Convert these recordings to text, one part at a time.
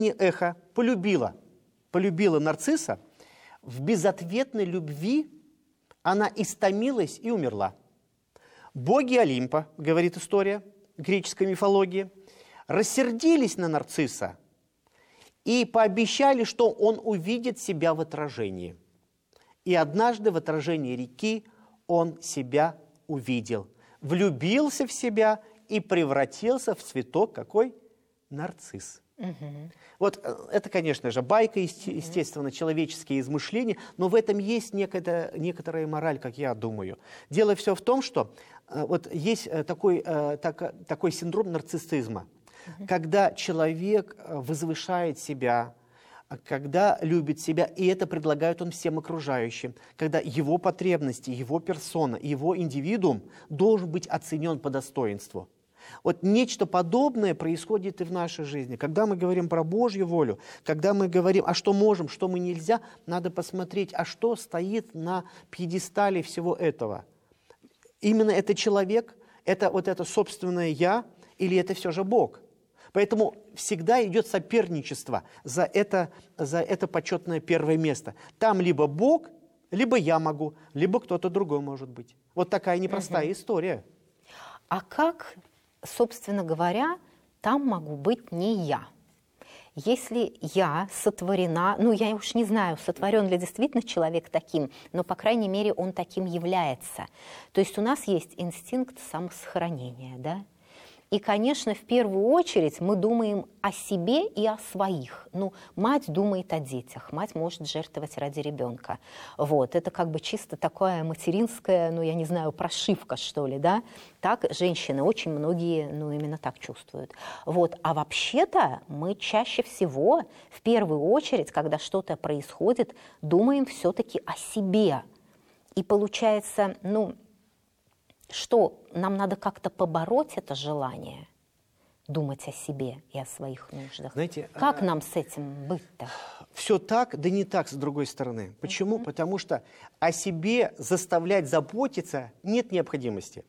Эхо полюбила нарцисса, в безответной любви она истомилась и умерла. Боги Олимпа, говорит история греческой мифологии, рассердились на нарцисса и пообещали, что он увидит себя в отражении. И однажды в отражении реки он себя увидел, влюбился в себя и превратился в цветок какой? Нарцисс. Вот это, конечно же, байка, естественно, человеческие измышления, но в этом есть некоторая мораль, как я думаю. Дело все в том, что вот есть такой синдром нарциссизма, когда человек возвышает себя, когда любит себя, и это предлагает он всем окружающим, когда его потребности, его персона, его индивидуум должен быть оценен по достоинству. Вот нечто подобное происходит и в нашей жизни. Когда мы говорим про Божью волю, когда мы говорим, а что можем, что мы нельзя, надо посмотреть, а что стоит на пьедестале всего этого. Именно это человек, это вот это собственное «я» или это все же Бог? Поэтому всегда идет соперничество за это почетное первое место. Там либо Бог, либо я могу, либо кто-то другой может быть. Вот такая непростая история. А как, собственно говоря, там могу быть не я? Если я сотворена, я уж не знаю, сотворен ли действительно человек таким, но, по крайней мере, он таким является. То есть у нас есть инстинкт самосохранения, да? И, конечно, в первую очередь мы думаем о себе и о своих. Мать думает о детях, мать может жертвовать ради ребенка. Вот, это как бы чисто такая материнская, я не знаю, прошивка, что ли, да? Так женщины, очень многие, именно так чувствуют. Вот, а вообще-то мы чаще всего, в первую очередь, когда что-то происходит, думаем все-таки о себе. И получается, что нам надо как-то побороть это желание думать о себе и о своих нуждах. Знаете, как нам с этим быть-то? Все так, да не так, с другой стороны. Почему? Потому что о себе заставлять заботиться нет необходимости.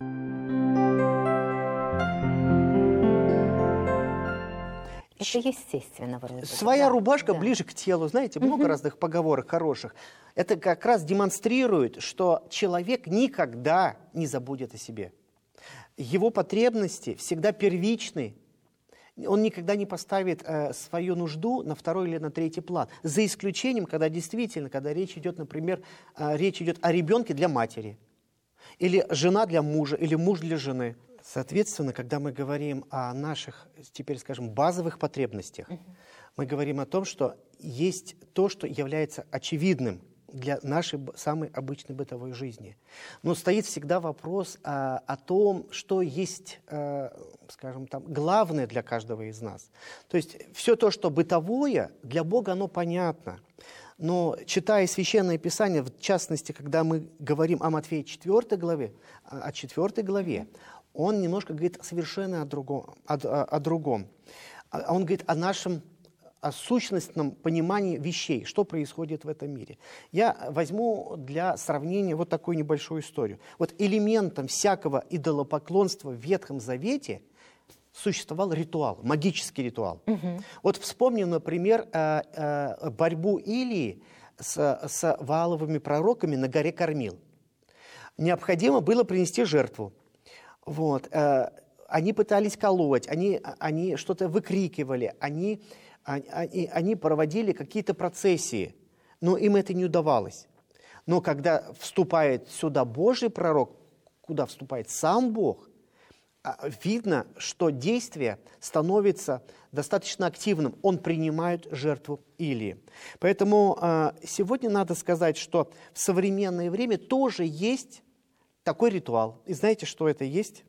Это естественно вроде. Своя рубашка ближе к телу. Знаете, много разных поговорок хороших. Это как раз демонстрирует, что человек никогда не забудет о себе. Его потребности всегда первичны. Он никогда не поставит свою нужду на второй или на третий план. За исключением, когда речь идет, например, о ребенке для матери. Или жена для мужа, или муж для жены. Соответственно, когда мы говорим о наших, теперь скажем, базовых потребностях, мы говорим о том, что есть то, что является очевидным для нашей самой обычной бытовой жизни. Но стоит всегда вопрос о том, что есть, скажем, главное для каждого из нас. То есть все то, что бытовое, для Бога оно понятно. Но читая Священное Писание, в частности, когда мы говорим о Матфея 4 главе, о 4 главе, он немножко говорит совершенно о другом. Он говорит о сущностном понимании вещей, что происходит в этом мире. Я возьму для сравнения вот такую небольшую историю. Вот элементом всякого идолопоклонства в Ветхом Завете существовал ритуал, магический ритуал. Вот вспомним, например, борьбу Илии с Вааловыми пророками на горе Кармил. Необходимо было принести жертву. Вот. Они пытались колоть, они что-то выкрикивали, они проводили какие-то процессии, но им это не удавалось. Но когда вступает сюда Божий пророк, куда вступает сам Бог, видно, что действие становится достаточно активным. Он принимает жертву Илии. Поэтому сегодня надо сказать, что в современное время тоже есть такой ритуал. И знаете, что это есть?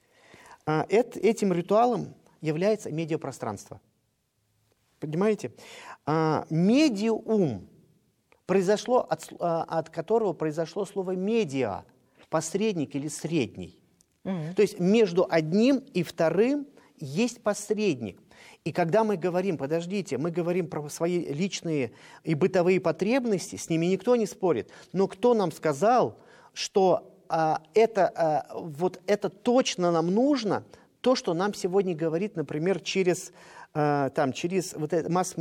Этим ритуалом является медиапространство. Понимаете? Медиум произошло от которого произошло слово медиа, посредник или средний. То есть между одним и вторым есть посредник. И когда мы говорим, мы говорим про свои личные и бытовые потребности, с ними никто не спорит. Но кто нам сказал, что это точно нам нужно, то, что нам сегодня говорит, например, через масс-медиа,